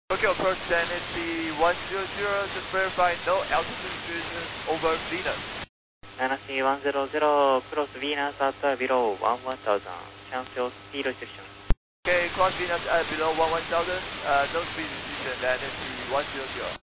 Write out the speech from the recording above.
Tokyo approach NSC 100, just verify no altitude restrictions over Venus. NSC 100, cross Venus at below 11,000. Cancel speed restriction. Okay, cross Venus at below 11,000, no speed restriction, NSC 100.